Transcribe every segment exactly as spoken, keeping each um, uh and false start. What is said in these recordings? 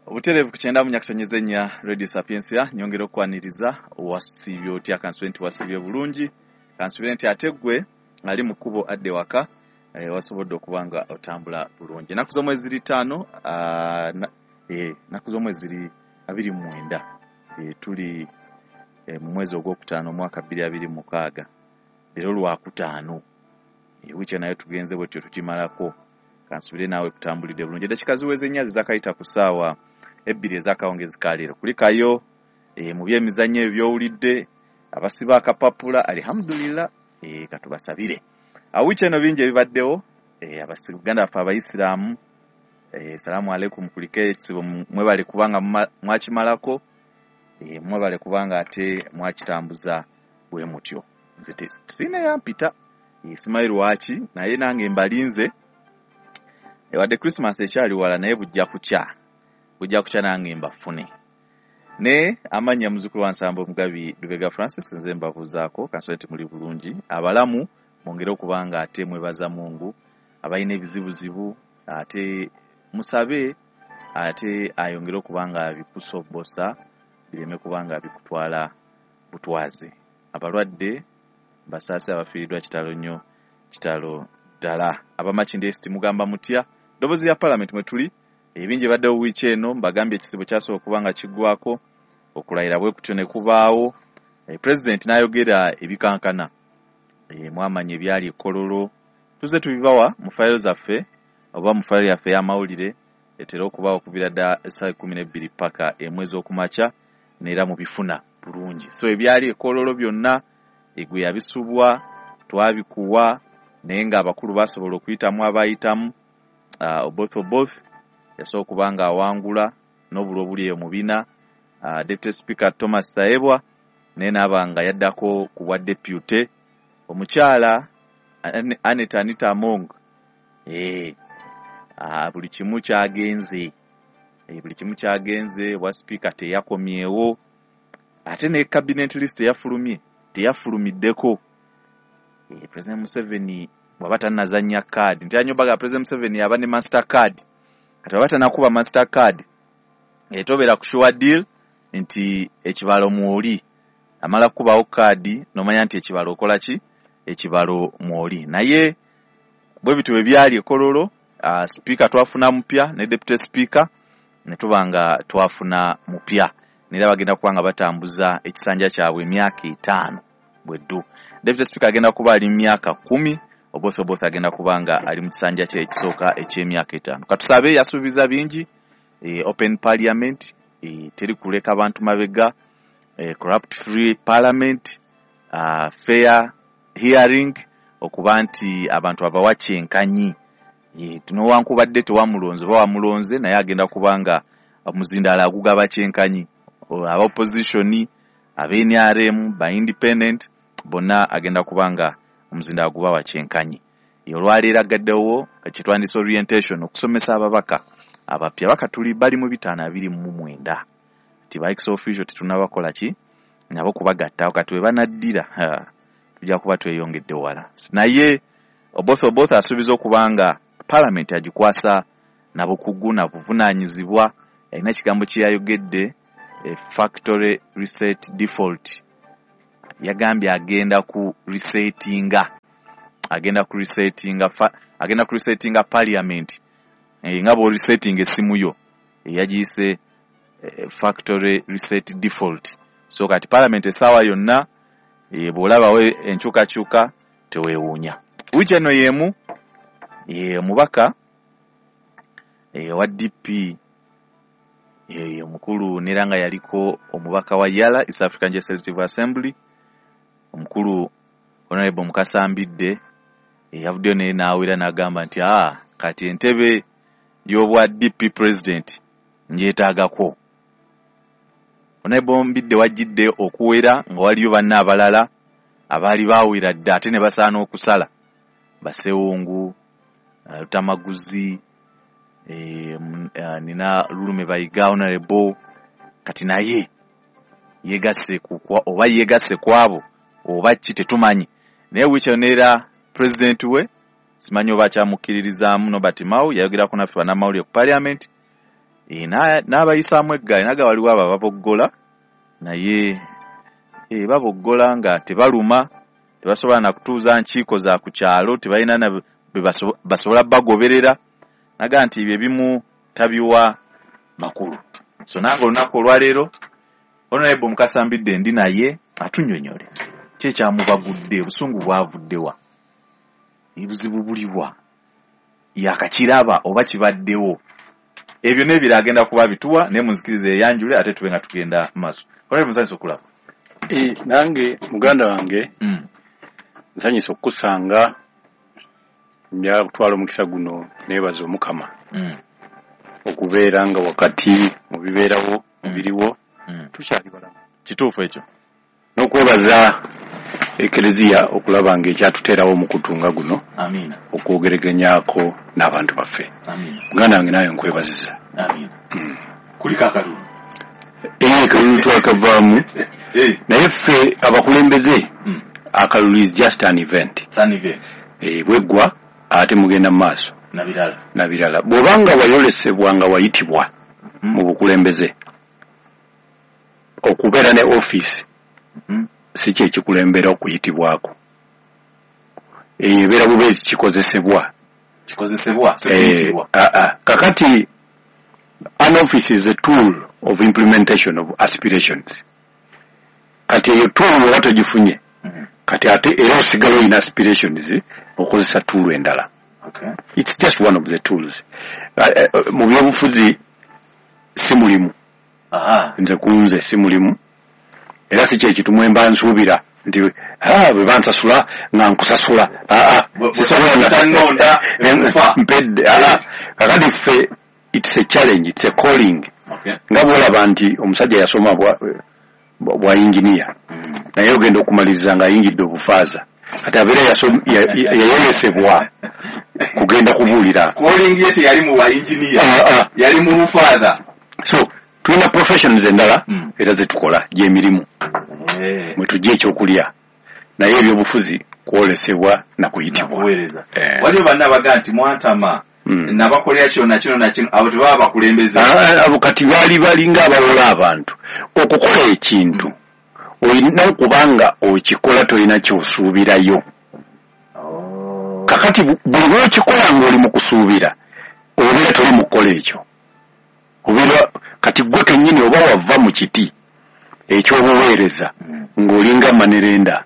Obuterevu kukyenda mu nyakitonyeze ennya Radio Sapiensia nyongera okwaniriza wasibyo otya constituent wasibye bulungi constituent ategwe ali mu kubo adde waka e, wasobodde okubanga otambula bulungi naku z'omwezi ziri ttaano na, e, naku z'omwezi ziri abiri mu mwenda e, tuli e, mu mwezi ogwokutaano omwaka bbiri abiri mu mukaaga leero lwakutaano e, wiiki nayo tugenze bwetyo tukimalako kansubire naawe kutambulidde bulungi eddakiika ziweze ennya zizakayita ku ssaawa ebbiri ezakawungezi kaleero kulikayo e, mu byemizannyo ebyowulidde abasiba akapapula alhamdulillah e, katubasabire awiiki eno bingi ebibaddewo e, abasiganda baffe abayisiraamu e, salaamu aleikum kuliko ekizibu mwebale kubanga mwakimalako e, mwebale kubanga ate mwakitambuza bwe mutyo nze sina yampita e, simanyi lwaki naye nange mbalinze ewadde Christmas ekyali wala naye bujja kukya bujja kukya nange mbafune ne amanya muzukulu wa Nsambo Mugabi Lubega Francis nze mbabuzaako kansonti muli bulungi abalamu mwongere okubanga ate mwebaza Mungu abayina ebizibuzibu ate musabe ate ayongere okubanga bikusobosa bireme kubanga bikutwala butwaze abalwadde basaase abafiiridwa kitalo nnyo kitalo ddala abamakindi esti mugamba mutya dobozi ya parliament mwetuli ebingi badde wiiki eno mbagambye ekisibo kyasobola okubanga kiggwako okulayira bwe kutyo ne kubaawo e, president n'ayogera ebikankana e, mwamanya ebyali ekololo tuze tubibawa mu fayiro zaffe oba mu fayiro yaffe y'amawulire etera okubaawo okubira dda essaawa ekkumi n'ebbiri paka emwezi okumakya neera mu bifuna bulungi so ebyali ekololo byonna egwe yabisubwa twabikuwa naye ng'abakulu basobola okuyitamu abayitamu uh, both of both yasobola okubanga awangula n'obulo obuli eyo mu bina uh, Deputy Speaker Thomas Taebwa naye n'abanga yaddako ku bwa deputy omukyala Anita Anita Among eh uh, buli kimu kyagenze eh, buli kimu kyagenze wa speaker teyakomyewo ate ne cabinet list yafulumye teyafulumiddeko eh, President Museveni wabata nazanya card nti anyobaga President Museveni yaba ne master card kati wabata nakuba master card etobera kushuwa deal nti ekibalo muoli amala kubawo card nomanya nti ekibalo okola ki ekibalo muoli naye bwe bitu ebyali ekololo uh, speaker twafuna mupya ne deputy speaker ne tubanga twafuna mupya nera bagenda kubanga batambuza ekisanja kyabwe emyaka etaano bweddu deputy speaker agenda kuba ali myaka kumi obotho botho agenda kubanga ali mu kisanja kye ekisooka eky'emyaka etaano katusabe yasuubiza bingi e, open parliament e, teri kuleka abantu mabega e, corrupt free parliament uh, fair hearing okuba nti abantu abawa kyenkanyi e, tunowankubadde tewamulonze oba wamulonze naye agenda kubanga omuzindala agugaba kyenkanyi aba opposition aba-N R M ba independent bonna agenda kubanga omuzinda aguba wa kyenkanyi olwaleero agaddewo kitwandise orientation okusomesa ababaka abapya bakatuli bali mu bitaano abiri mu mwenda ti ba ex official tetunabakola ki nabo kubagatta kati we banaddira tujja kuba tweyongedde wala naye both both asuubiza okubanga parliament agikwasa nabo kuguna buvunaanyizibwa ina kigambo kyayogedde e factory reset default yagambye agenda ku resettinga agenda ku resettinga fa, agenda ku resettinga parliament e, ngabo resetting esimu yo e, yagise e, factory reset default so kati parliament esawa yonna e, bolaba we enchuka chuka tewewunya wiiki eno yemu e, omubaka e, wa D P e, omukulu neranga yaliko omubaka wa Yala East African Legislative Assembly omukulu Honorable Mukasambidde yavudde ne naawera n'agamba nti ah kati entebe y'obwa D P president njeetaagako Honorable Mbidde wajjidde okuwera nga waliyo banna abalala abaali baawera dda ate ne basaana okusala Basewungu Lutamaguzi e, nina Lulume Bayiga Honorable kati naye yegasse ku oba yegasse kwabo oba ki tetumanyi naye wikyonera president we simanyi oba kyamukkiririzaamu Nobert Mao yayogera ku naffe bannamawulire ku parliament e na n'abayisaamu eggaali naga waliwo abo ababoggola naye e baboggola nga tebaluma tebasobola na kutuuza nkiiko za ku kyalo tebalina na basobola bagoberera naga nti ebyo ebimu tabiwa makulu. So nange olunaku olwaleero Honorable Mukasambidde ndi naye atunnyonnyole kye kyamubagudde obusungu bwavuddewa ebuzibu buliwa yakakiraba oba kibaddewo ebyo n'ebiro agenda kuba bituwa naye munzikirize eyanjule ate tube nga tugenda maaso. Honorable musanyusa okulaba. Eh, nange muganda wange mm. nsanyusa okusanga nja kutwala omukisa guno nebaza omukama mm. okubeera nga wakati mu bibeerawo mubiriwo mm. tukyali balamu kituufu ekyo n'okwebaza ekereziya okulaba nga ekyatuteerawo mu kutunga guno amina okwogeregenyaako n'abantu baffe amina muganda wange naye nkwebaziza amina mm. kuli kakalulu ee kalulu twakavaamu naye ffe abakulembeze mm. akalulu is just an event an event ee bweggwa ate mugenda mu maaso nabirala nabirala bw'obanga wayolesebwa nga wayitibwa mm. mu bukulembeze okubeera ne office mm. si kye kikulembera okuyitibwako eyo ebeera bubeezi kikozesebwa kikozesebwa sekiyitibwa eh, kakati an office is a tool of implementation of aspirations kati eyo tool oba togifunye mm. kati ate era osigala olina aspirations okozesa tool endala. Okay. It's just one of the tools. Uh, mu byobufuzi si mulimu. Aha. Nze kunze si mulimu. Era si kye kitumwe mba nsuubira nti ah bwe bansasula nga nkusasula. Ah ah. Sisobola kutanonda enfa. Mpedde. Ah. Kakati ffe it's a challenge, it's a calling. Okay. Nga bwolaba nti omusajja yasoma bwa bwa engineer. Mm. Naye ogenda okumaliriza nga ayingidde obufaaza. Kati abeera yayolesebwa kugenda kubuulira calling yete yali mu wa engineer uh, uh. yali mu father. So tulina professions endala mm. era zetukola gy'emirimu hey. mwe tujja ekyokulya naye eby'obufuzi kwolesebwa na kuyitibwa eh. waliwo banna baga nti mwantama mm. nabakolera kyonna kino na kino abo tebaba bakulembeze abo kati baali balinga abawola abantu okukola ekintu mm. olina okubanga okikola tolina kyosuubirayo. oh. Kakati buli lwokikola ng'oli mu kusuubira obeera toli mu kukola ekyo obeera kati gwe kennyini oba wava mu kiti ekyobuweereza mm. ng'olinga manerenda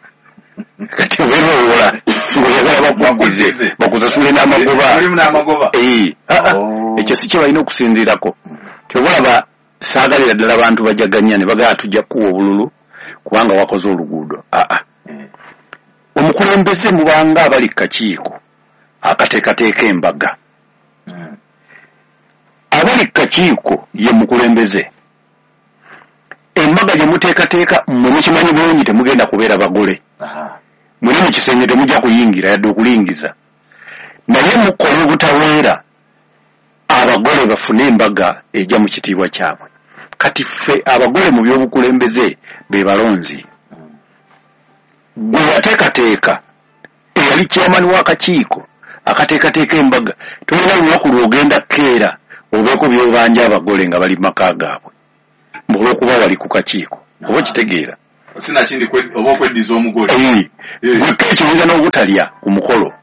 kati obeera owola ng'oyagala bakuguze bakusasule n'amagoba ee oh. ekyo si kye balina okusinziirako mm. kyobalaba saagalira ddala abantu bajaganya ne bagala tujja kuwa obululu kubanga wakoze oluguudo aa mm. omukulembeze mubanga abali kakiiko akateekateeka embaga mm. abali kakiiko ye mukulembeze embaga gye muteekateeka mmwe mukimanyi bulungi temugenda kubeera bagole muli mu kisenge temujja kuyingira yadde okulingiza naye mukola obutaweera abagole bafune embaga ejja mu kitiibwa kyabwe. Kati ffe abagole mu by'obukulembeze be balonzi gwe wateekateeka eyali chairman w'akakiiko akateekateeka embaga tolina lunaku lw'ogenda keera obeeko by'obanja abagole nga bali maka gaabwe olw'okuba wali ku kakiiko oba kitegeera sina kindi oba okweddiza omugole gwekka ekiyinza n'obutalya ku mukolo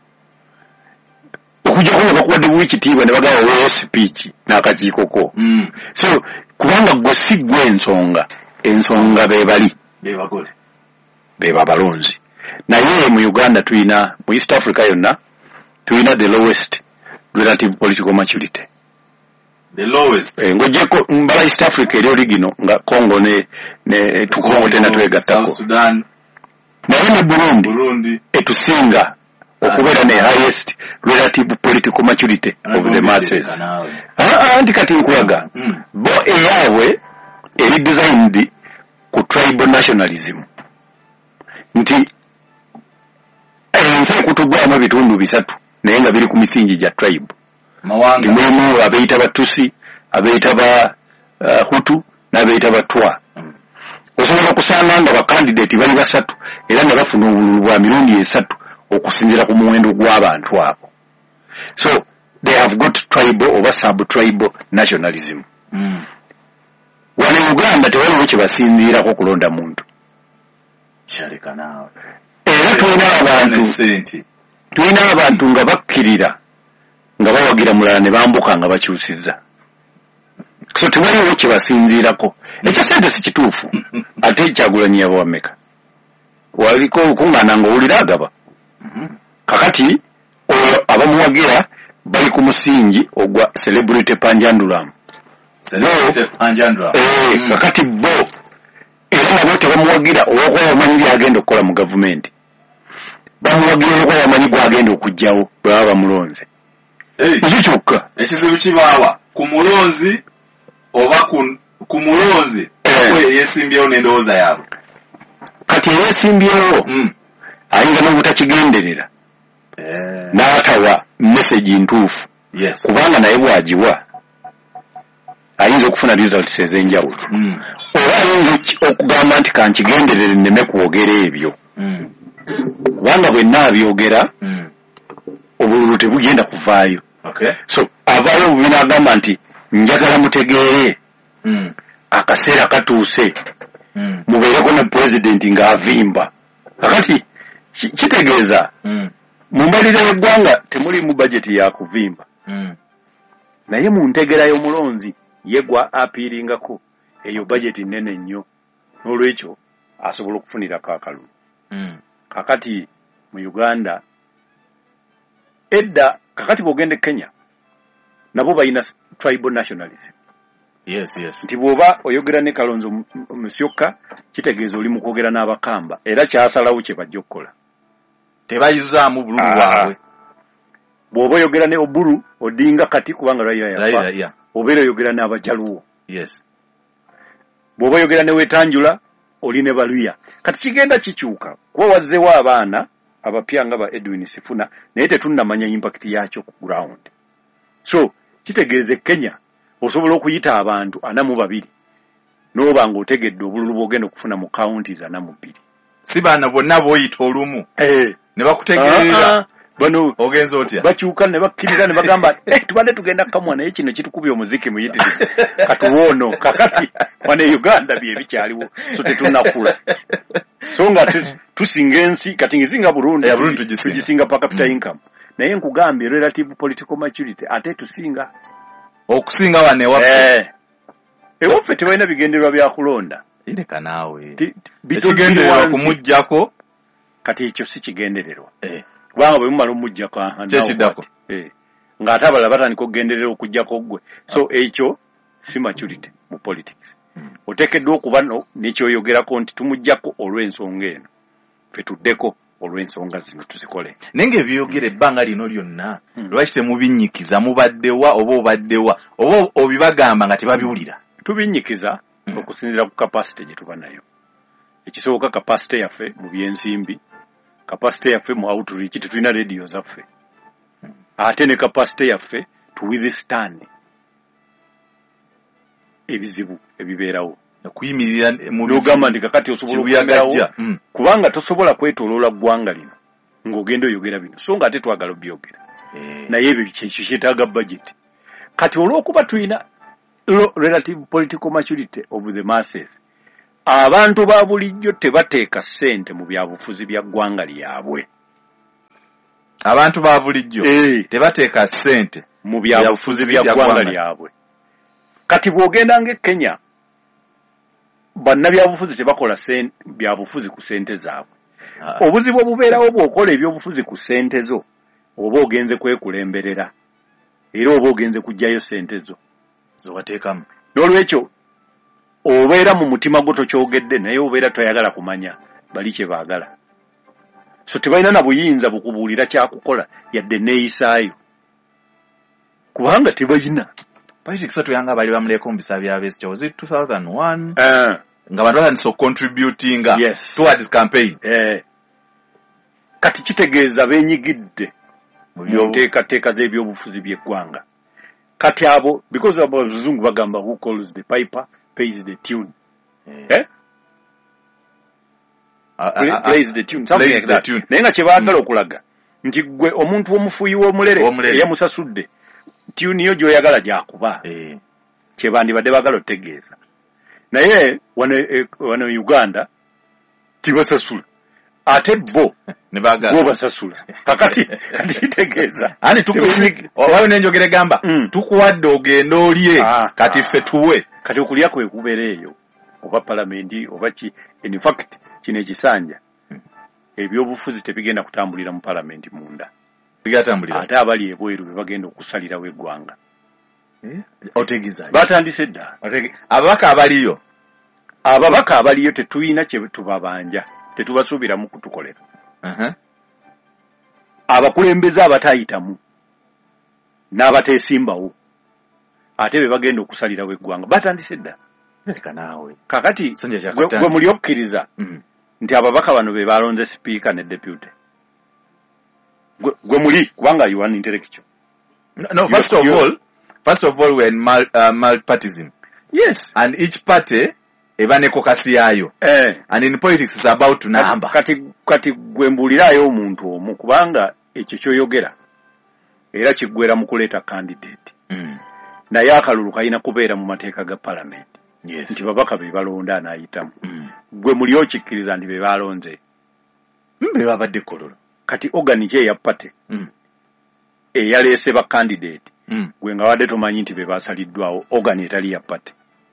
okujja kuba bakuwadde bw'ekitiibwa ne bagaba weeyo sipiiki n'akakiikoko mm. so kubanga gwe si gwe ensonga ensonga be bali be bagole be babalonzi naye mu Uganda tuyina mu East Africa yonna tuyina the lowest relative political maturity the lowest eh, ngojeko mbala East Africa eri origino nga Congo ne ne tukongo tena twegattako South Sudan naye ne Burundi Burundi etusinga okubeera ne highest relative political maturity of the masses ah anti kati nkulaga mm. bo eyawe eri designed ku tribal nationalism nti ensi kutugwamu ebitundu bisatu naye nga biri ku misingi gya tribe mawanga mulimu abeeyita batusi abeeyita ba uh, hutu n'abeeyita batwa mm. osobola okusanga nga bakandidate bali basatu era ne bafuna obululu bwa mirundi esatu okusinziira ku muwendo gw'abantu abo. So they have got tribal or sub-tribal nationalism. Mm. Wano Uganda tewaliwo kye basinziirako kulonda muntu. Kyaleka naawe. Era tulina abantu tulina abantu nga bakkirira nga bawagira mulala ne bambuka nga bakyusizza. So tewaliwo kye basinziirako. Ekyo sente si kituufu. Ate Kyagulanyi yaba wameka. Waliko okuŋŋaana ng'owulira agaba. Kakati oyo abamuwagira bali ku musingi ogwa celebrity panjandulamu. Celebrity panjandulamu. Eh, mm. Kakati bo era nabo tebamuwagira olw'okuba bamanyi byagenda okukola mu gavumenti. Bamuwagira olw'okuba bamanyi gwagenda okugyawo bwe baba bamulonze. Ekyo kyokka. Ekizibu kibaawa ku mulonzi oba ku mulonzi kwe yeesimbyewo n'endowooza yaabwe. Kati yeesimbyewo mm. ayinza n'obutakigenderera. Eh. N'atawa message ntuufu. Yes. Kubanga naye bw'agiwa ayinza okufuna results ez'enjawulo. Mm. Oba ayinza okugamba nti kankigenderere nneme kwogera ebyo. Mm. Kubanga bwe naabyogera mm. obululu tebugenda kuvaayo. Okay. So avaayo obubi n'agamba nti njagala mutegeere mm. akaseera katuuse mm. mubeereko ne pulezidenti ng'avimba. Kakati kitegeeza mm. mu mbalirira y'eggwanga temuli mu bajeti ya kuvimba. Mm. Naye mu ntegera y'omulonzi ye gwa apiiringako eyo bajeti nnene nnyo. N'olwekyo asobola okufunirako akalulu. Mm. Kakati mu Uganda edda kakati bw'ogenda e Kenya nabo balina tribal nationalism. Yes, yes. Nti bw'oba oyogera ne Kalonzo Musyoka kitegeeza oli mu kwogera n'Abakamba era kyasalawo kye bajja okukola. Tebayizaamu bululu bwabwe. Bw'oba oyogera ne Oburu Odinga kati kubanga Raila yafa. Raila, yeah. Obeera oyogera n'Abajaluwo. Yes. Bw'oba oyogera ne Wetanjula oli ne Baluya. Kati kigenda kikyuka kuba wazzeewo abaana abapya nga ba Edwin Sifuna naye tetunnamanya impact yakyo ku ground. So kitegeeze Kenya osobola okuyita abantu ana mu babiri n'oba ng'otegedde obululu bw'ogenda okufuna mu counties ana mu bbiri. Si baana bonna b'oyita olumu. Eh. Ne bakutegeerera. Bano ogenza otya? Bakyuka ne bakkiriza ne bagamba eh tubadde tugenda kamwa naye kino kitukubye omuziki muyitirivu. Katuwono kakati wane Uganda bye bikyaliwo so tetunnakula. So nga tusinga ensi kati ngizinga Burundi ya Burundi tugisinga, tugisinga per capita mm. income. Naye nkugambye relative political maturity ate tusinga okusinga wane waffe. Eh. Ewaffe tebalina bigendererwa bya kulonda. Ireka naawe. Bitugendererwa kumujjako kati ekyo si kigendererwa. Eh. Kubanga bwe mumala omujjako kyekiddako. Eh. Ng'ate abalala batandika okugenderera okujjako ggwe. So ekyo si maturity mu politics. Mm. Oteekeddwa okuba n'ekyoyogerako nti tumujjako olw'ensonga eno. Ffe tuddeko olw'ensonga zino tuzikole. Naye ng'ebyogera ebbanga lino lyonna hmm. lwaki temubinnyikiza mubaddewa oba obaddewa oba obibagamba nga tebabiwulira? Tubinnyikiza hmm. okusinziira ku capacity gye tuba nayo. Ekisoboka capacity yaffe mu byensimbi, capacity yaffe mu outreach, tetulina radio zaffe. Hmm. Ate ne capacity yaffe to withstand ebizibu ebibeerawo. Okuyimirira mu lugamba ndi kakati osobola okuyagajja mm. kubanga tosobola kwetoloola ggwanga lino ng'ogenda oyogera bino so nga ate twagala obyogera eh. Naye ebyo kyekyo kyetaaga budget kati olw'okuba tulina relative political maturity of the masses abantu ba bulijjo tebateeka ssente mu byabufuzi bya ggwanga lyabwe. Abantu ba bulijjo eh. tebateeka ssente mu byabufuzi bya ggwanga lyabwe. Kati bw'ogenda ng'e Kenya bannabyabufuzi tebakola byabufuzi ku ssente zaabwe. Obuzibu obubeerawo bw'okola ebyobufuzi ku ssente zo oba ogenze kwekulemberera era oba ogenze kuggyayo ssente zo zobateekamu. N'olwekyo obeera mu mutima gwo tokyogedde naye obeera toyagala kumanya bali kye baagala. So tebalina na buyinza bukubuulira kyakukola yadde neeyisaayo kubanga tebalina. Politics tuyanga bali bamuleko mu bisa bya best was it two thousand one uh, nga bantu bali so contributing yes. towards campaign eh kati kitegeeza benyigidde mu byoteekateeka z'ebyobufuzi by'eggwanga. Kati abo because abazungu bagamba who calls the piper pays the tune eh, eh? Uh, uh, uh, plays the tune something like that. Naye nga kye baagala okulaga nti gwe omuntu omufuuyi w'omulere eyamusasudde tune yo gyoyagala gyakuba eh kyebandi badde bagala otegeeza naye wano e, wano Uganda tibasasula ate bo ne bagala bo basasula kakati kitegeeza ani tukuzi wawe nenjogere gamba mm. tukuwadde ogenda olye ah, kati ffe tuwe kati okulya kwe kubeera eyo oba palamenti oba ki in fact kino ekisanja mm. ebyobufuzi tebigenda kutambulira mu palamenti munda bigatambulira ate abali ebweru bebagenda okusalirawo eggwanga eh otegeeza batandise dda ababaka abaliyo ababaka abaliyo tetuyina kye tubabanja tetubasuubira mu kutukolera uh-huh. abakulembeze abatayitamu n'abateesimbawo ate be bagenda okusalirawo eggwanga batandise dda leka naawe kakati gwe muli okkiriza mm. nti ababaka bano be balonze speaker ne deputy gwe muli kubanga you are intellectual no, no first of all first of all we're in mal, uh, multipartyism yes and each party eba ne kokasi yayo eh and in politics is about number kati kati gwe mbulirayo omuntu omu kubanga ekyo kyoyogera era kigwera mu kuleeta candidate mm. naye akalulu kalina kubeera mu mateeka ga parliament yes nti babaka be balonda anayitamu mm. gwe muli okikkiriza nti be balonze mbe babadde kololo kati organize ya party mm. eyaleese ba candidate mm. gwe nga wadde tomanyi nti be basaliddwawo organize etali ya party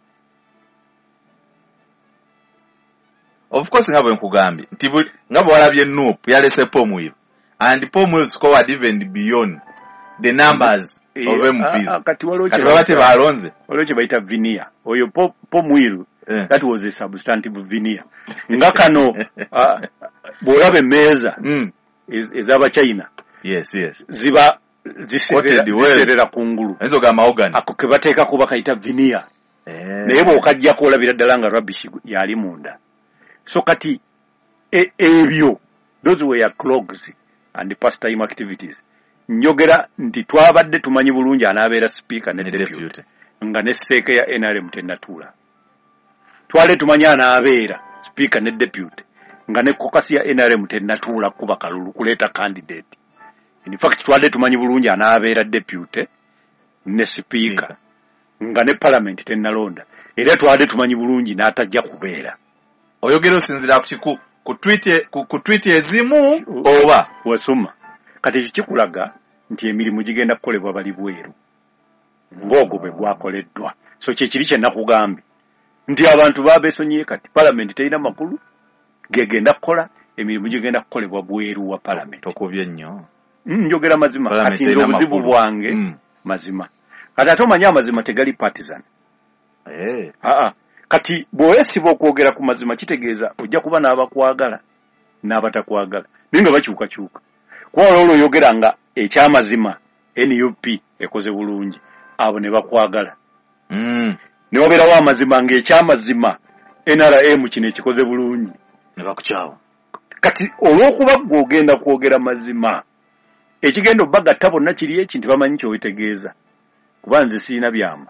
of course ngabo nkugambye nti ngabo walabye Nup yalese Pomwil and Pomwil scored even beyond the numbers mm. of M Ps uh, kati walo kati babate balonze walo kye bayita veneer oyo Pomwil yeah. that was a substantive veneer nga kano uh, bwolabe meza mm. is ezaba China yes yes ziba ziserera kungulu ezo ga mahogany ako ke bateeka kuba kayita veneer eh naye bw'okajja kwolabira ddala nga rubbish yali munda so kati e, ebyo those were clogs and pastime activities njogera nti twabadde tumanyi bulungi anaabeera speaker ne deputy nga ne seeke ya N R M tennatuula twale tumanyi anaabeera speaker ne deputy nga ne kokasi ya N R M tennatuula kuba kalulu kuleeta candidate in fact twale tumanyi bulungi anaabeera deputy ne speaker yeah. nga ne parliament tennalonda era twale tumanyi bulungi n'atajja kubeera oyogera osinzira ku ku tweet ku, ku tweet ezimu oba wasoma kati kikulaga nti emirimu gigenda kukolebwa bali bweru ngogo bwe gwakoleddwa so kye kiri kye nakugambye nti abantu babesonyiye kati parliament teyina makulu gegenda kukola emirimu gigenda kukolebwa bweru wa parliament okubye nnyo mm, njogera mazima kati ndio obuzibu bwange mm. mazima kati ate omanyi amazima tegali partisan eh a a kati bw'oyesiba okwogera ku mazima kitegeeza ojja kuba n'abakwagala n'abatakwagala naye nga bakyukakyuka kuba olwo oyogera nga ekyamazima N U P ekoze bulungi abo ne bakwagala mm. ne wabeerawo amazima ng'ekyamazima N R M kino ekikoze bulungi ne bakukyawa kati olw'okuba gw'ogenda kwogera mazima ekigenda obbagatta bonna kiri eki nti bamanyi ky'owetegeeza kuba nze siina byama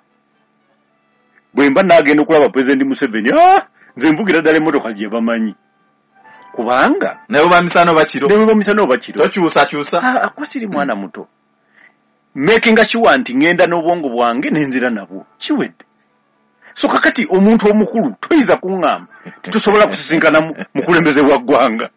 bwe mba naagenda okulaba President Museveni ah nze mvugira ddala emmotoka gye bamanyi kubanga naye bamisano bakiro naye bamisano bakiro tokyusa kyusa ah akwasiri mwana muto making sure nti ngenda n'obwongo bwange nenzira nabo kiwedde so kakati omuntu omukulu toyiza kuŋŋamba tusobola kusisinkana mu kulembeze bwa ggwanga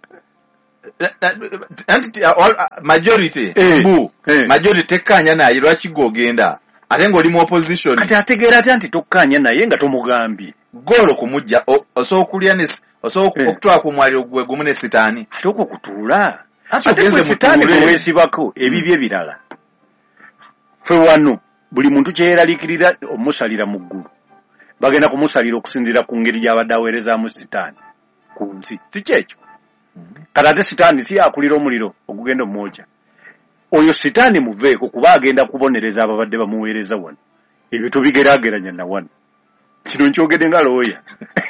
anti majority eh, bu eh. majority tekanya naye lwaki gogenda ate ng'oli mu opposition kati ategeera ate nti tokkanya naye nga tomugambye golo kumujja osobola okulya ne osobola eh. okutwala ku mwaliro gwe gumu ne sitaani ate okwo kutuula ate ate sitaani bweweesibako ebibyo ebirala ffe wano buli muntu kyeyeraliikirira omusalira mu ggulu bagenda kumusalira okusinziira ku ngeri gy'abadde aweerezaamu sitaani ku nsi si kyekyo kati ate sitaani si akulira omuliro ogugenda omwokya oyo sitaani muveeko kuba agenda kubonereza ababadde bamuweereza wano ebyo tobigeraageranya na wano kino nkyogedde nga looya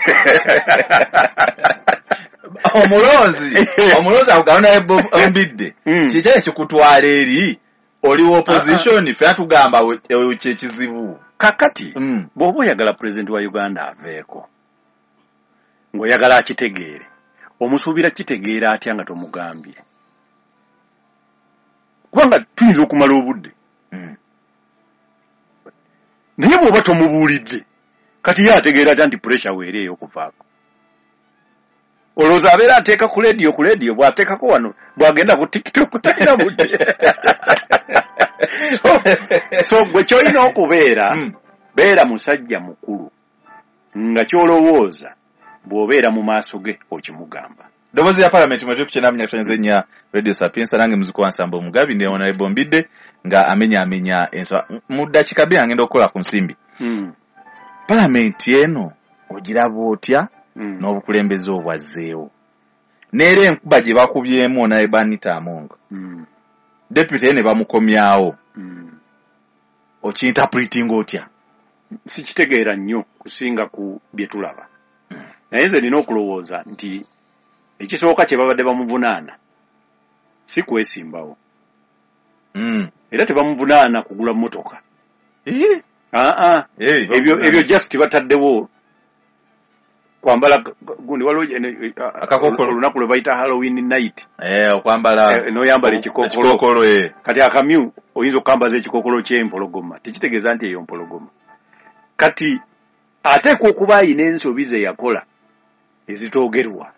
omulonzi omulonzi akugaba naye mbidde kiki ekikutwala eri oli wa opposition ffe atugamba kyekizibu kakati mm. bw'oba oyagala pulezidenti wa Uganda aveeko ng'oyagala akitegeere omusuubira kitegeera atya nga tomugambye kubanga tuyinza okumala obudde mm. naye bw'oba tomubuulidde kati ye ategeera ati anti pressure weereeyo okuvaako olowooza abeera ateeka ku leediyo ku leediyo bw'ateekako wano bw'agenda ku tiktok talina budde so, so gwe kyolina okubeera mm. beera musajja mukulu nga kyolowooza bw'obeera mu maaso ge okimugamba. Ddoboozi ya Parliament mwe tukukyena tonzenya Radio Sapienza nange muziku wansamba omugabi ne Honorable Mbidde nga amenya amenya enso mu dakika bbiri agenda okukola ku nsimbi. Mm. Parliament eno ogiraba otya mm. n'obukulembeze obwazzeewo n'era enkuba gye bakubyemu naye Banita Amongo mm. deputy ne bamukomyawo mm. okinterpreting otya? Sikitegeera nnyo kusinga ku bye tulaba mm. naye nze nina okulowooza nti ekisooka kye babadde bamuvunaana si kwesimbawo mm. era tebamuvunaana kugula mmotoka eh aa hey, ebyo ebyo just bataddewo kwambala gundi waliwo akakokolo olunaku lwe bayita Halloween night eh okwambala eh, no yambala ekikokolo eh kati akamyu oyinza okambaza ekikokolo ky'empologoma tekitegeeza nti eyo mpologoma kati ateekwa okuba ayina ensobi ze yakola ezitoogerwa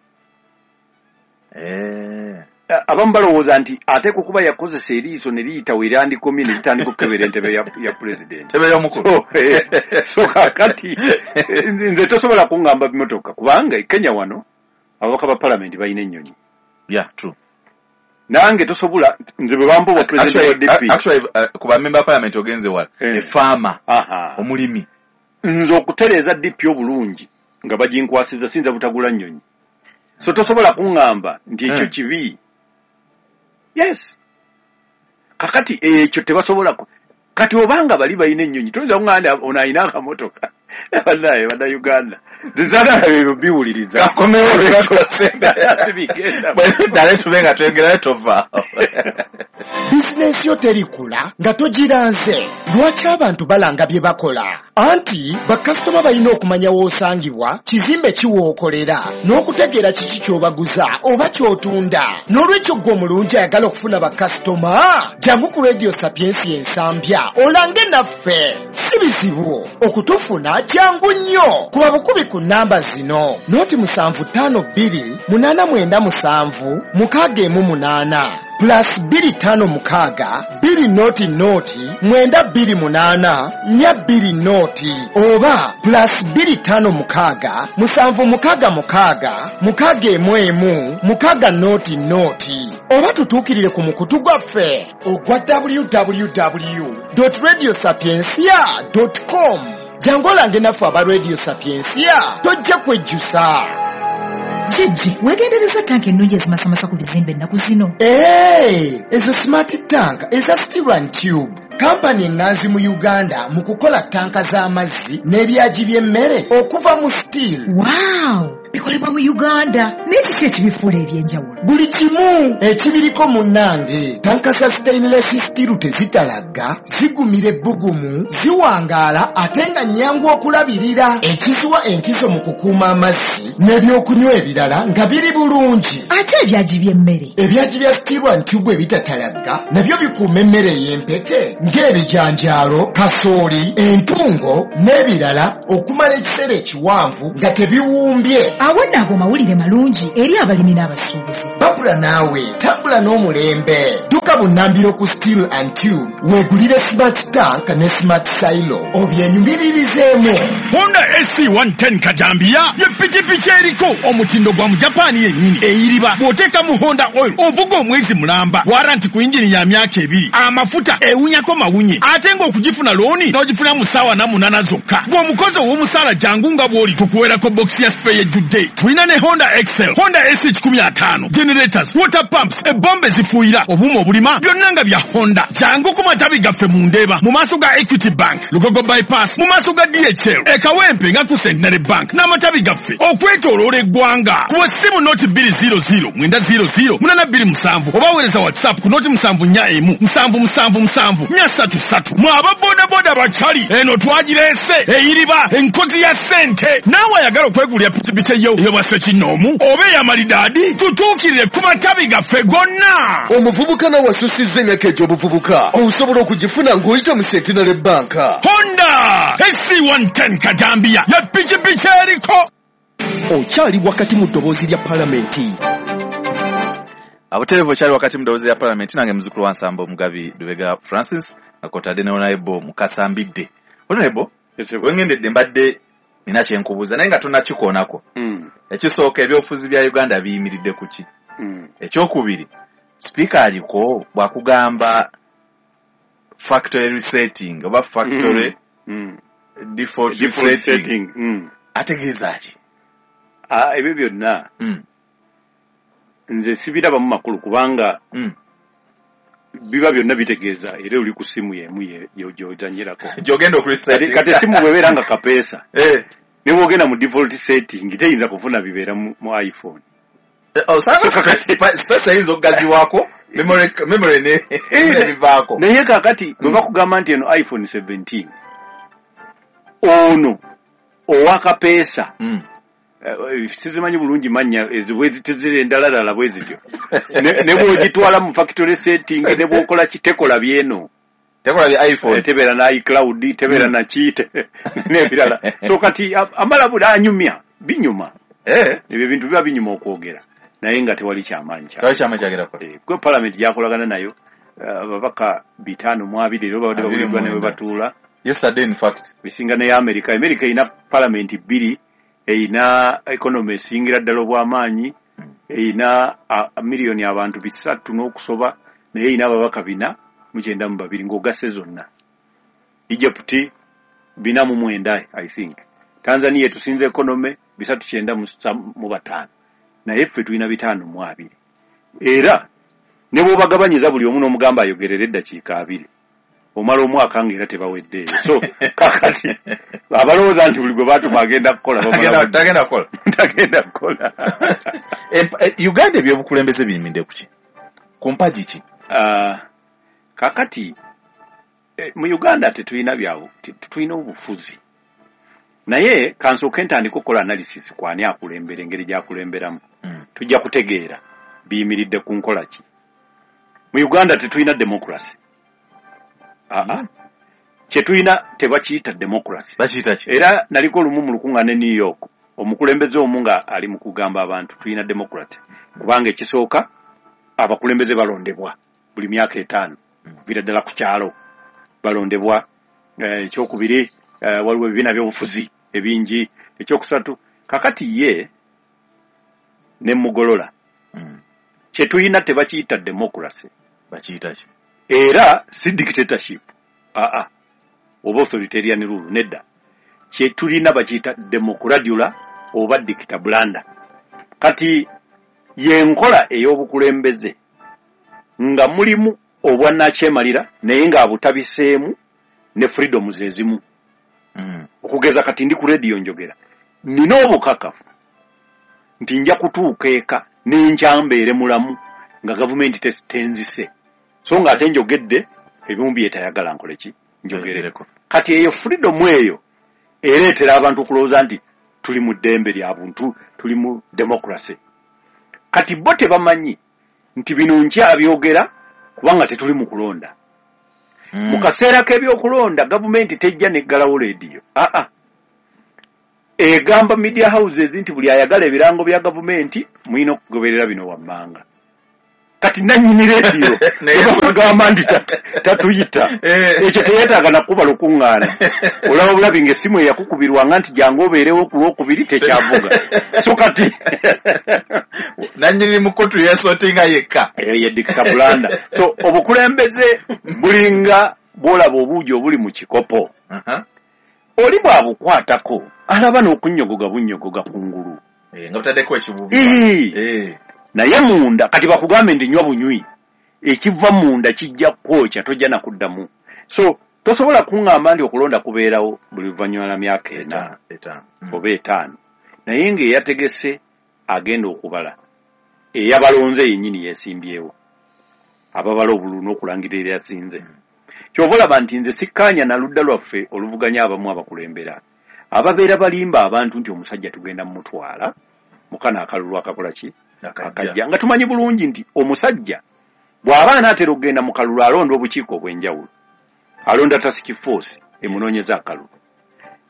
eh abamu balowooza nti ateekwa okuba yakozesa eriiso ne liyita weerandikomye ne litandika okukebera entebe ya, ya president tebe y'omukulu so, eh, so kakati nze tosobola kuŋŋamba bimotoka kubanga e Kenya wano ababaka ba parliament balina ennyonyi yeah true nange tosobola nze bwe bampa obwa president wa D P actually uh, kuba member parliament ogenze wala eh. e farmer aha omulimi nze okutereeza D P obulungi nga baginkwasiza sinza butagula nnyonyi so tosobola kuŋŋamba nti ekyo kibi yes kakati ekyo tebasobola kati obanga bali bayina ennyonyi toyinza kuŋŋanda ono ayina akamotoka banaye bana Uganda zizana ebyo biwuliriza kakomewo bigenda bwe tubenga twegerayo tova bizinesi yo terikula nga togiranze lwaki abantu balanga bye bakola anti bakasitoma balina okumanya w'osangibwa kizimbe kiwookolera n'okutegeera kiki ky'obaguza oba ky'otunda n'olwekyo gwe omulungi ayagala okufuna bakasitoma jangu ku Radio Sapienza ensambya olange naffe si bizibu okutufuna jangu nnyo kuba bukubi ku namba zino noti musanvu ttaano bbiri munaana mwenda musanvu mukaaga emu munaana plus bbiri ttaano mukaaga bbiri noti noti mwenda bbiri munaana nnya bbiri noti oba plus bbiri ttaano mukaaga musanvu mukaaga mukaaga mukaaga emu emu mukaaga noti noti oba tutuukirire ku mukutu gwaffe ogwa w w w dot radio sapiensia dot com jangu olange naffe aba Radio Sapienza tojja kwejjusa. Jijji, wegendereza tanka ennungi ezimasamasa ku bizimbe ennaku zino. Hey, ezo smart tank eza steel and tube. Kampani enganzi mu Uganda mu kukola tanka z'amazzi n'ebyaji by'emmere okuva mu steel. Wow! Bikolebwa mu Uganda. N'ekiki ekibifuula ebyenjawulo? Buli kimu ekibiriko munnange. Tanka za stainless steel tezitalagga, zigumira ebbugumu, ziwangaala ate nga nnyangu okulabirira. Ekizuwa enkizo mu kukuuma amazzi n'ebyokunywa ebirala nga biri bulungi. Ate ebyaji by'emmere? Ebyaji bya steel and tube ebitatalagga nabyo bikuuma emmere ey'empeke ng'ebijanjaalo, kasooli, empungo n'ebirala okumala ekiseera ekiwanvu nga tebiwumbye. Awo naago mawulire malungi eri abalimi n'abasuubuzi. Babula naawe tambula n'omulembe. Tuka bunnambiro ku steel and tube weegulire smart tank ne smart silo obyenyumiririzemu. Honda S C one ten Kajambia ye pikipiki eriko omutindo gwa mu Japan yennyini eyiriba bw'oteeka mu Honda oil ovuga omwezi mulamba waranti ku injini ya myaka ebiri amafuta ewunyako mawunye ate ng'okugifuna looni n'ogifuna mu ssaawa na munaana zokka ng'omukozi ow'omusaala jangu nga bw'oli tukuweerako bokisi ya spare ejjudde. Tulina ne Honda Excel, Honda S C one fifty, generators, water pumps, ebbomba ezifuuyira obuuma obulima byonna nga bya Honda. Jangu ku matabi gaffe mu Ndeeba mu maaso ga Equity Bank, Lugogo bypass mu maaso ga D H L, e Kawempe nga ku Centenary Bank n'amatabi gaffe okwetooloola eggwanga. Ku ssimu noti bbiri zero zero mwenda zero zero munaana bbiri musanvu oba weereza WhatsApp ku noti musanvu nnya emu musanvu musanvu musanvu nnya ssatu ssatu. Mwe aba boda boda bacali eno twagireese eyiriba enkozi ya ssente. Naawe ayagala okwegulira pikipiki yo eyo bwase kinoomu oba eyamalidaadi tutuukirire ku matabi gaffe gonna. Omuvubuka nawasusizza emyaka egy'obuvubuka osobola okugifuna ng'oyita mu Centenary Bank. Honda S C one ten Kajambia ya pikipiki eriko. Okyali wakati mu ddoboozi lya palamenti. Abuterevu kyali wakati mu ddoboozi lya palamenti nange muzukulu wa Nsambo Mugabi Lubega Francis akotadde ne Honorable Mukasambidde. Honorable wengendedde mbadde nina kyenkubuuza naye nga tonnakikoonako. Mm. Ekisooka ebyobufuzi bya Uganda biyimiridde ku ki? Mm. Ekyokubiri speaker aliko bwakugamba factory resetting oba factory mm. Mm. default, default resetting. setting. Mm. Ategeeza ki? Ah, ebyo byonna. Mm. Nze sibiraba mu makulu kubanga Mm. biba byonna bitegeeza era oli ku simu yemu gy'otanyirako. Gy'ogenda okuresetting. Kati simu bwebeera nga kapeesa. Eh. Ne bw'ogenda mu default setting teyinza kufuna bibeera mu, mu iPhone. Osanga space ayinza okugaziwaako memory memory ne bivaako. Naye kakati bwe bakugamba nti eno iPhone seventeen ono owakapeesa Mm. Uh, sizimanyi bulungi manya ezibwezi tezire ndalalala bwezityo ne bwogitwala mu factory setting ne bwokola kitekola byeno tekola bya iPhone e, tebera na iCloud tebera mm. na cheat ne birala so kati amala bula anyumya binyuma eh ebyo bintu biba binyuma okwogera naye nga tewali kyamanyi kya tewali kyamanyi kyagera ko e, kwe parliament yakolagana nayo babaka bitano mu abiri lero bawde babulirwa ne batuula yesterday in fact bisinga ne America America ina parliament biri eina economy singira ddala obw'amaanyi eina miliyoni abantu bisatu n'okusoba naye eina ababaka bina mukyenda mu babiri ng'ogasse zonna. Egypt bina mu mwenda I think. Tanzania tusinze economy bisatu kyenda mu bataano naye ffe tulina bitaano mu abiri era ne bw'obagabanyiza buli omu n'omugamba ayogerera eddakiika abiri omala omwaka ng'era tebawedde so kakati abalowooza nti buli gwe baatuma agenda kukola tagenda kukola tagenda kukola. Uganda ebyobukulembeze biyimidde ku ki ku mpagi ki? Kakati mu Uganda tetulina byawo tetulina obufuzi naye kansooke ntandika okukola analysis ku ani akulembera engeri gy'akulemberamu tujja kutegeera biyimiridde ku nkola ki. Mu Uganda tetulina democracy. Aha. Chetulina tebakiyita democracy. Bakiyita ki? Era naliko olumu mu lukungaane New York. Omukulembeze omunga ali mu kugamba abantu tulina democracy. Kubanga ekisooka abakulembeze balondebwa buli myaka etaano. Kubira ddala ku kyalo balondebwa. Ekyokubiri eh, waliwo ebibiina by'obufuzi ebingi. Ekyokusatu kakati ye ne mugolola. Mm. Chetulina tebakiyita democracy. Bakiyita ki? Era si dictatorship. Ah ah. Oba authoritarian rule nedda. Kye tulina bakiyita democradula oba dictablanda. Kati yenkola ey'obukulembeze nga mulimu obwannakyemalira naye nga abutabiseemu ne freedom zezimu. Mm. Okugeza kati ndi ku radio njogera. Nina obukakafu nti nja kutuuka eka n'enkyambeere mulamu nga gavumenti tenzise. So nga ate njogedde ebimu byetayagala nkole ki njogereko. Kati eyo freedom eyo ereetera abantu okulowooza nti tuli mu ddembe lya buntu tuli mu democracy. Kati bo tebamanyi nti bino nkyabyogera kubanga tetuli mu kulonda. Mm. Mu kaseera k'ebyokulonda gavumenti tejja neggalawo leediyo. Ah ah. Egamba media houses nti buli ayagala ebirango bya gavumenti muyina okugoberera bino wammanga. Kati nanyini radio nebagamba nti tatuyita ekyo teyetaaga nakuba lukuŋŋaana olaba bulabi ng'essimu eyakukubirwanga nti jangu obeerewo ku lwokubiri tekyavuga so kati nanyini mu kotu yeesootinga yekka eyo ye dictabulanda so obukulembeze bulinga bwolaba obuugi obuli mu kikopo oli bwabukwatako alaba n'okunnyogoga bunnyogoga kungulu nga butaddeko ekibuubi naye munda kati bakugambe ndi nywa bunywi ekiva munda kijja kwokya tojja na kuddamu so tosobola kuŋŋamba ndi okulonda kubeerawo buli luvannyuma lwa myaka ena oba etaano naye ng'eyategese agenda okubala eyabalonze yennyini yeesimbyewo ababala obululu n'okulangirira eyasinze kyova olaba nti nze sikkaanya na ludda lwaffe oluvuganya abamu abakulembera ababeera balimba abantu nti omusajja tugenda mumutwala mukana akalulu akakola ki akajja nga tumanyi bulungi nti omusajja bw'aba anaatera okugenda mu kalulu alonda obukiiko obw'enjawulo alonda task force emunoonyeza akalulu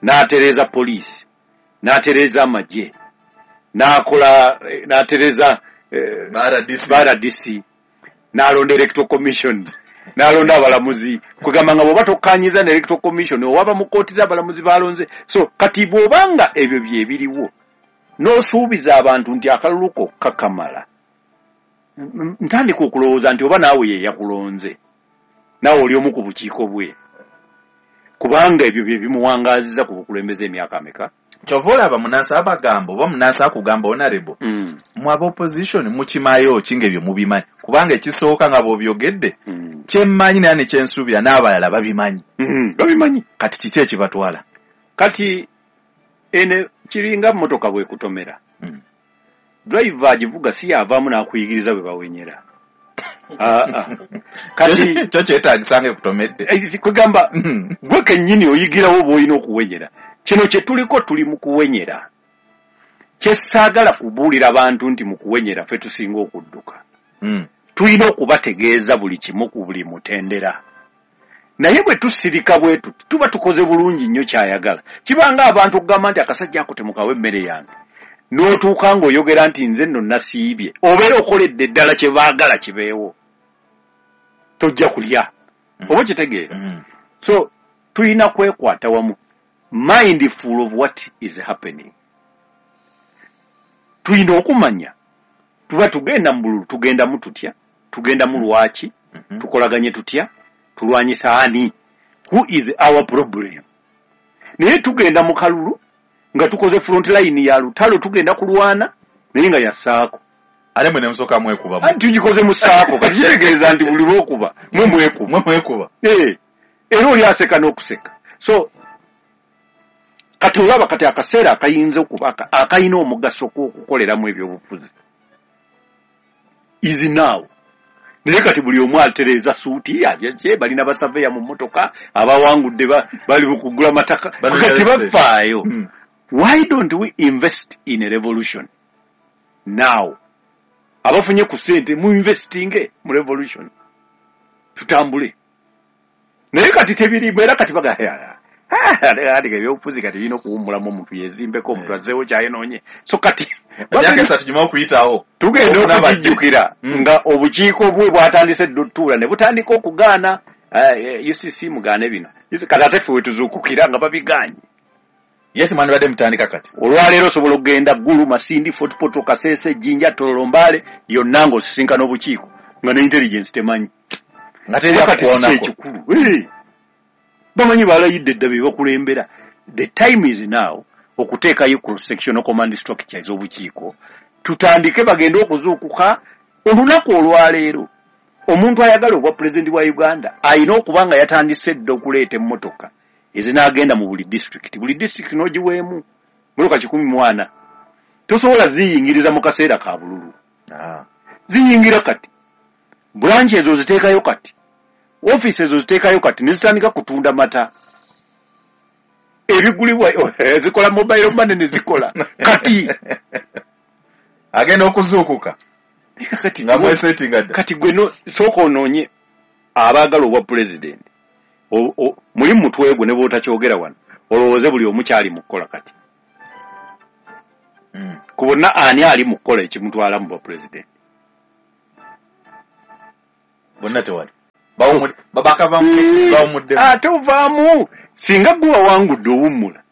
n'atereza poliisi n'atereza amagye n'akola n'atereza R D C n'alonda electoral commission n'alonda abalamuzi kugamba nga bw'oba tokkanyiza ne electoral commission owaba mu kkooti z'abalamuzi balonze. So kati bw'obanga ebyo byebiriwo n'osuubiza abantu nti akaluluko kakamala, ntandika okulowooza nti oba naawe ye yakulonze naawe oli omu ku bukiiko bwe, kubanga ebyo bye bimuwangaaziza ku bukulembeze emyaka ameka. Kyova olaba Munansah abagamba oba Munansah akugamba honorable mm. mu aba opposition mukimayo kinga ebyo mubimanyi, kubanga ekisooka nga bw'obyogedde mm. kyemmanyi naye ne kyensuubira n'abalala babimanyi mm. babimanyi. Kati kiki ekibatwala? Kati ene kiringa mmotoka bwe kutomera mm. driver agivuga si yavaamu n'akuyigiriza bwe bawenyera. Ah ah. Kati kyo kyetaagisange kutomedde kugamba gwe kennyini oyigirawo bw'olina okuwenyera. Kino kye tuliko tuli mu kuwenyera. Kyessaagala kubuulira abantu nti mu kuwenyera ffe tusinga okudduka. Mm. Tulina okubategeeza buli kimu ku buli mutendera. Naye bwe tusirika bwetu tuba tukoze bulungi nnyo kyayagala. Kibanga abantu okugamba nti akasajja ako temukawe emmere yange. N'otuuka ng'oyogera nti nze nno nasiibye. Obeera okoledde ddala kye baagala kibeewo. Tojja kulya. Mm. Oba kitegeera. Mm. So tulina kwekwata wamu. Mindful of what is happening. Tulina okumanya tuba tugenda mu bululu, tugenda mu tutya, tugenda mu lwaki, mm-hmm. tukolaganye tutya, tulwanyisa ani, who is our problem. Naye tugenda mu kalulu nga tukoze front line ya lutalo, tugenda kulwana naye nga yassaako. Ale mwe ne musoka mwekuba. Anti tugikoze mu ssaako kati kitegeeza nti buli lwokuba mwe mwekuba mwe mwekuba. Eh, era oli aseka n'okuseka. So kati olaba kati akaseera akayinza okuba akayina omugaso okukoleramu ebyobufuzi is now. Naye kati buli omu atereza suuti yaje balina basaveya mu mmotoka abawangudde bali mu kugula mataka kati bafaayo. Hmm. Why don't we invest in a revolution now? Abafunye ku ssente mu investing mu revolution tutambule. Naye kati tebirimu era kati bagaya Adiga byobufuzi kati bino kuwummulamu omuntu yezimbeko omuntu azzeewo kyayinoonye. So kati byakesa tujuma okuyitawo tugenda okukijjukira nga obukiiko bwe bwatandise ddutuula ne butandika okugaana U C C mugaane bino. Kati ate ffe wetuzuukukira nga babiganye. Yesi mwana badde mutandika kati. Olwaleero osobola okugenda Gulu, Masindi, Fort Portal, Kasese, Jinja, Tololombale yonna ng'osisinkana obukiiko nga ne intelligence temanyi. Nga teryakuwonako. Bamanyi balayidde dda be bakulembera. The time is now okuteekayo cross sectional command structures obukiiko tutandike bagenda okuzuukuka olunaku olwaleero. Omuntu ayagala obwa president wa Uganda ayina okuba nga yatandise dda okuleeta emmotoka ezinaagenda mu buli district. Buli district n'ogiweemu mmotoka kikumi mu ana. Tosobola ziyingiriza mu kaseera ka bululu. Ah. Ziyingira kati. Branch ezo ziteekayo kati. Office ezo ziteekayo kati ne zitandika kutunda mata. Ebigulibwa zikola mobile money ne zikola kati agenda okuzuukuka kati nga mwe setting adda. Kati gwe no soko ononye abaagala obwa president o, o muli mutwe gwe ne bota kyogera wano olowooze buli omukyali mu kukola kati. Mm. Kubona ani ali mu kukola ekimutwala mu bwa president bonna tewali bawo babaka bamu bawo mudde ate ovaamu singa gwe wawangudde owummula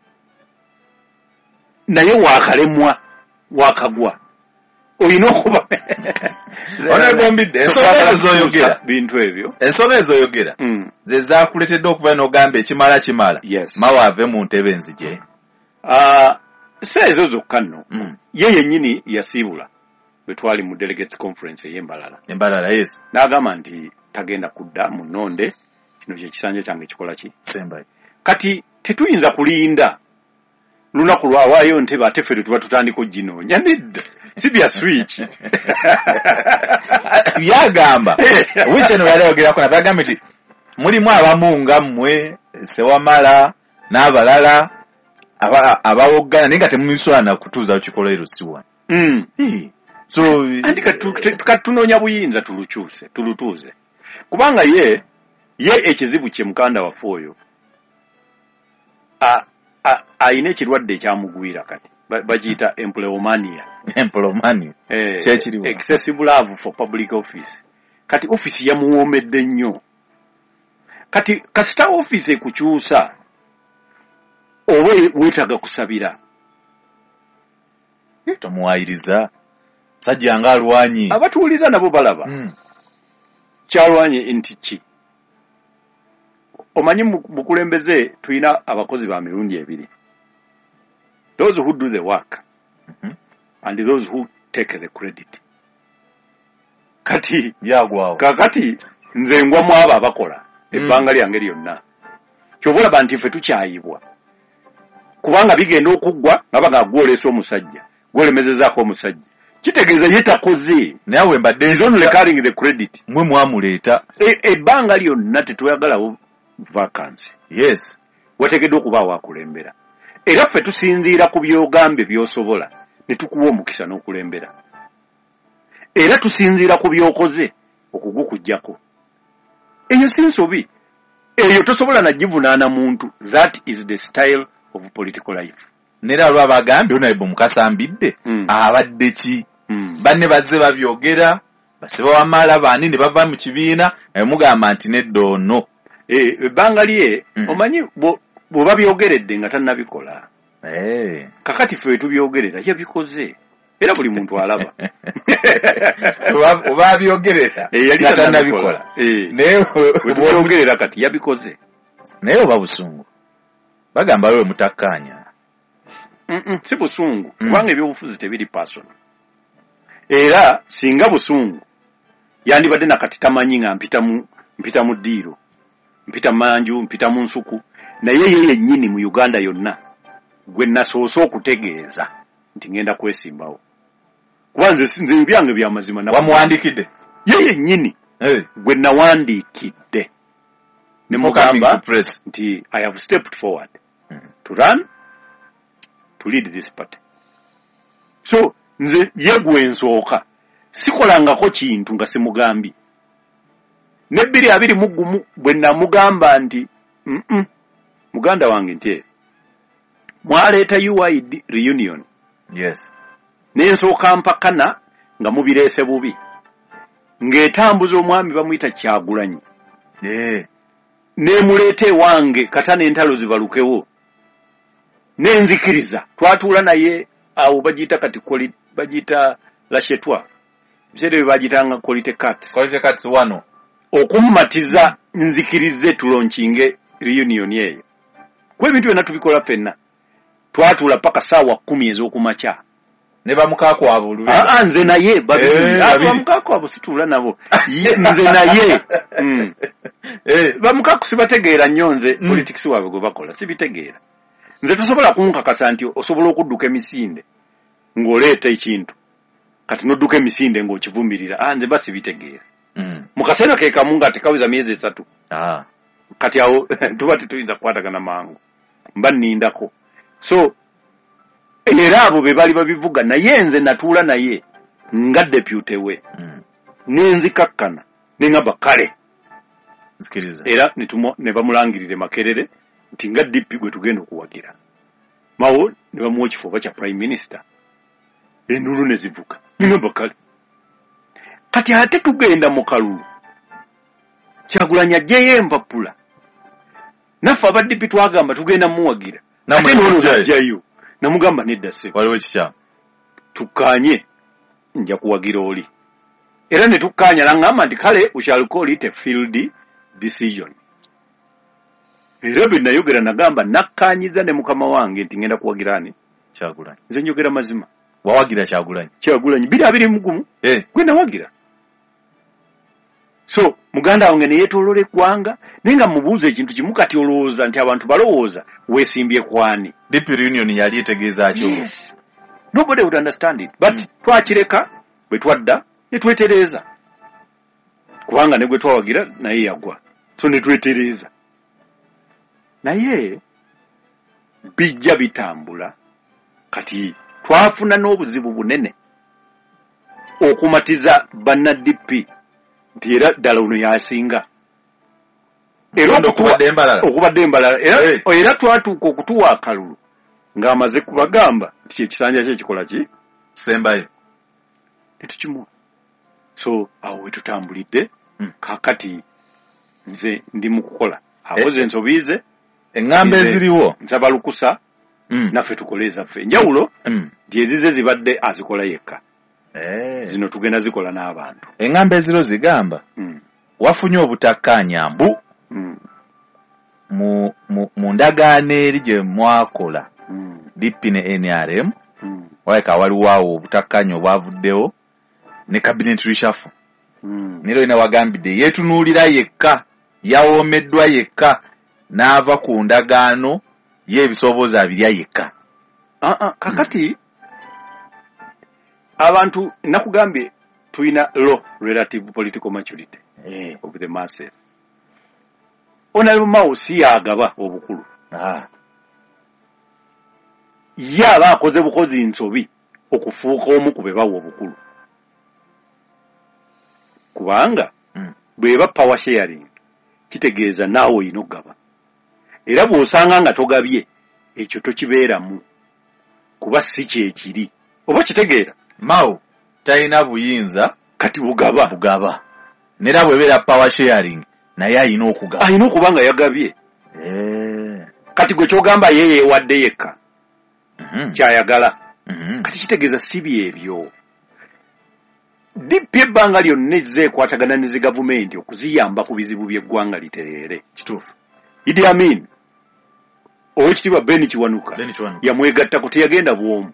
naye wakalemwa wakagwa oyina okuba onagombidde ensonga ezoyogera bintu ebyo ensonga ezoyogera mm. ze zaakuleetedde okuba n'ogamba ekimala kimala yes. mawe ave mu ntebe nzije uh, se ezo zokka nno mm. ye yennyini yasiibula bwe twali mu delegate conference ey'embalala embalala yes n'agamba nti tagenda kudda mu nnonde kino kye kisanja kyange kikola ki sembayi kati tetuyinza kulinda lunaku lwawaayo ntebe ate ffe tuba tutandika oginoonya nedda si bya switch byagamba wiiki eno yali ayogerako nabwe agamba nti mulimu abamu nga mmwe Sewamala n'abalala abawoggana naye nga temumiswana kutuuza kikola erusiwa. Mm. So anti kati tunoonya buyinza tulukyuse tulutuuze kubanga ye ye ekizibu kye mukanda waffe oyo ayina ekirwadde ekyamugwira kati bagiyita employomania. Employomania eh, kyekiriwo excessive love for public office. Kati office yamuwoomedde nnyo. Kati kasita office ekukyusa oba weetaga kusabira tomuwayiriza musajja nga alwanyi abatuuliza nabo balaba mm. kyalwanye nti ki omanyi mukulembeze tulina abakozi ba mirundi ebiri, those who do the work mm-hmm. and those who take the credit. Kati yagwawo kakati nze ngwamu abo abakola ebbanga lyange lyonna kyobola banti ffe tukyayibwa kubanga bigenda okuggwa nga baga gwoleesa omusajja gwolemezezaako omusajja kitegeeza ye takoze nawe mbadde is only carrying the credit mwe mwamuleeta ebbanga e lyonna tetwagalawo vacancy. Yes, wategeddwa okubaawo akulembera era ffe tusinziira ku byogambye by'osobola ne tukuwa omukisa n'okulembera era tusinziira ku by'okoze okugukujjako. Eyo si nsobi, eyo tosobola nagivunaana muntu. That is the style of political life. Nera alwa bagambye onaibwe mukasambidde mm. abadde ki mm. banne bazze babyogera baseba wamala bani ne bava mu kibiina mugamba nti nedda ono ebbanga lye mm. omanyi bwe babyogeredde nga tannabikola. hey. Kakati ffe tubyogerera yabikoze era buli muntu alaba oba abyogerera nga tannabikola naye bw'ogerera kati yabikoze naye oba busungu bagamba lwe mutakkaanya. Mm-mm, si busungu kubanga mm. ebyobufuzi tebiri personal era singa busungu yandibadde nakati tamanyi nga mpita mu mpita mu ddiiro mpita manju mpita mu nsuku naye ye yennyini mu Uganda yonna gwe nasoose okutegeeza nti ngenda kwesimbawo kuba nze nze byange bya mazima na wamuwandikidde ye yennyini hey. gwe nawandiikidde ne mugamba nti I have stepped forward mm. to run to lead this party. So nze ye gwe nsooka sikolangako kintu nga simugambi nebbiri abiri mugumu bwe namugamba nti mm -mm, muganda wange nti mwaleeta U I D reunion. Yes. Nensooka mpakana nga mubireese bubi ng'etambuza omwami bamuyita Kyagulanyi yeah. nemuleeta ewange kata n'entalo zibalukewo nenzikiriza twatuula naye awo bagiyita kati koli bagiyita lashetwa biseera bye bagiyitanga quality cut quality cuts wano okummatiza nzikirize tulonkinge reunion eyo kwe bintu byonna tubikola ffenna twatuula paka saawa kumi ez'okumakya ne bamukaako abo olwe ah nze naye bamukaako abo situula nabo nze naye mm. eh bamukaako sibategeera nnyo nze mm. politics waabwe gwe bakola sibitegeera nze tosobola kunkakasa nti osobola okudduka emisinde ng'oleeta ekintu kati n'odduka emisinde ng'okivumirira ah nze basibitegeera mm. mu kaseera ke kamu nga tekaweza myezi esatu ah. kati awo tuba tetuyinza kukwatagana mangu mba nnindako so era abo be bali babivuga naye nze natuula naye nga depute we mm. nenzikakkana nengamba kale nsikiriza era ne bamulangirire Makerere nti nga D P gwe tugenda okuwagira mawo ne bamuwa ekifuba kya prime minister endulu ne zivuga nengamba kale kati ate tugenda mu kalulu Kyagulanyi ajjeyo empapula naffe aba D P twagamba tugenda muwagira ate nono najjayo namugamba nedda se waliwo ekikyamu tukkaanye nja kuwagira oli era ne tukkaanya nangamba nti kale we shall call it a field decision era bwe nayogera nagamba nakkaanyiza ne mukama wange nti ngenda kuwagirani Kyagulanyi nze njogera mazima wawagira Kyagulanyi Kyagulanyi biri abiri mugumu eh gwe nawagira so muganda wange ne yeetoolola eggwanga naye nga mubuuza ekintu kimu kati olowooza nti abantu balowooza weesimbye kwani D P reunion yali etegeeza ki yes. Nobody would understand it but mm. twakireka bwe twadda ne twetereeza kubanga ne gwe twawagira naye yagwa so ne twetereeza naye bijja bitambula kati twafuna n'obuzibu bunene okumatiza banna D P nti era ddala ono yasinga era okubadde embalala okubadde embalala era era twatuuka okutuwa akalulu ng'amaze kubagamba nti ekisanja kye kikola ki sembayo tetukimu so awo wetutambulidde mm. kakati nze ndi mu kukola awoze ensobiize eŋŋamba eziriwo nsaba lukusa mm. naffe tukole zaffe enjawulo mm. dyezize zibadde azikola yekka eh. zino tugenda zikola n'abantu eŋŋamba eziro zigamba mm. wafunye obutakkaanya mbu mm. mu, mu, mu ndagaano eri gye mwakola mm. D P ne N R M mm. waleka waliwo awo obutakkaanya obwavuddewo ne cabinet reshuffle mm. nero ina wagambidde yeetunuulira yekka yawoomeddwa yekka n'ava ku ndagaano y'ebisooboozi abirya yekka uh -uh, kakati mm. abantu nakugambye tulina low relative political maturity eh. of the masses Honorable Mao si yagaba obukulu ah. yaba akoze bukozi nsobi okufuuka omu ku be bawa obukulu kubanga mm. bweba power sharing kitegeeza naawe oyina okugaba era bw'osanga nga togabye ekyo tokibeeramu kuba si kyekiri oba kitegeera Mao talina buyinza kati bugaba bugaba nera bwebeera power sharing naye ayina okugaba ayina okuba nga yagabye eh. kati gwe kyogamba ye yeewadde yekka mm -hmm. kyayagala mm -hmm. kati kitegeeza si byebyo D P ebbanga lyonna ezeekwatagana ne zi gavumenti okuziyamba ku bizibu by'eggwanga litereere kituufu Idi Amin owekitiibwa Ben Kiwanuka yamwegatta ku teyagenda bwomu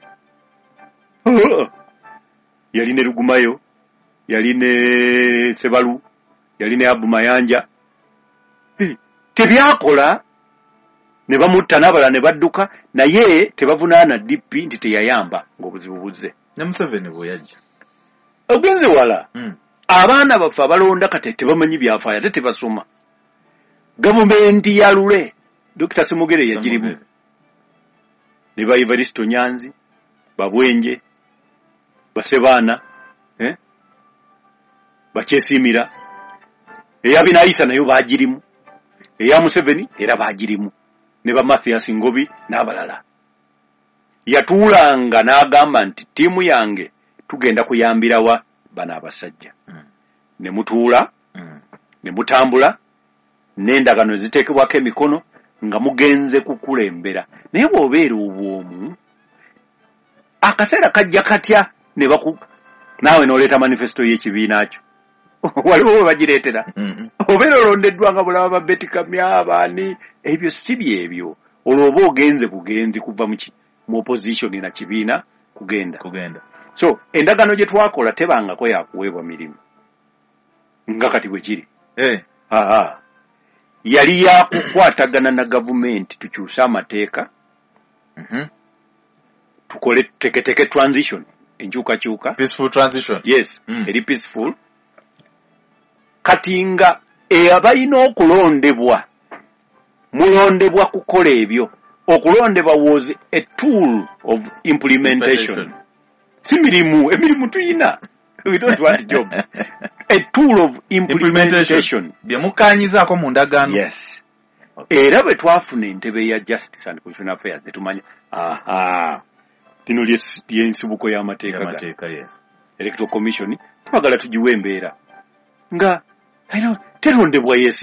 yali ne Lugumayo yali ne Sebalu yali ne Abu Mayanja tebyakola ne bamutta n'abalala ne badduka naye tebavunaana D P nti teyayamba ng'obuzibu buzze ne Museveni bwe yajja ogenze wala mm. abaana baffe abalonda kati tebamanyi byafaayo ate tebasoma gavumenti ya Lule Dokita Semugere yagirimu ne ba Evaristo Nyanzi babwenje basebaana eh bakyesimira eya Binaisa nayo bagirimu eya Museveni era bagirimu ne ba Mathias Ngobi n'abalala yatuulanga n'agamba nti tiimu yange tugenda kuyambira wa bana abasajja mm. ne mutuula mm. ne mutambula n'endagano ziteekebwako emikono nga mugenze kukulembera naye bw'obeera obwomu akaseera kajja katya ne baku naawe n'oleeta manifesto y'ekibiina kyo waliwo bwe bagireetera mm -hmm. obeera olondeddwa nga bulaba babeti kamya abaani ebyo si byebyo olwo oba ogenze bugenzi kuva mu mu opposition na kibiina kugenda kugenda so endagano gye twakola tebangako yakuweebwa mirimu nga kati bwe kiri eh aha yali yakukwatagana na gavumenti tukyusa amateeka mhm mm tukole teketeke transition enkyukakyuka peaceful transition yes mm. eri peaceful kati nga abalina okulondebwa mulondebwa kukola ebyo okulondebwa was a tool of implementation si mirimu emirimu tuyina we don't want jobs a tool of implementation byemukanyizaako mu ndagaano yes okay. Era bwe twafuna entebe ya justice and constitutional affairs netumanya aha lino ly'ensibuko y'amateeka yes electoral commission twagala tugiwe embeera nga terondebwa yes